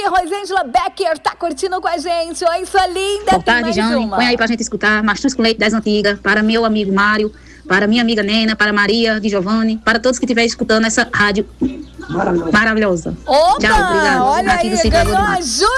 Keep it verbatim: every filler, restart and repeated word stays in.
Rosângela Becker tá curtindo com a gente. Oi, sua linda. Boa tarde, Jane. Põe aí pra gente escutar Mastruz com Leite das Antigas, para meu amigo Mário, para minha amiga Nena, para Maria de Giovanni, para todos que estiverem escutando essa rádio maravilhosa. Opa, Tchau, obrigada. olha Aqui do aí, Cidade ganhou do Mar. ajuda.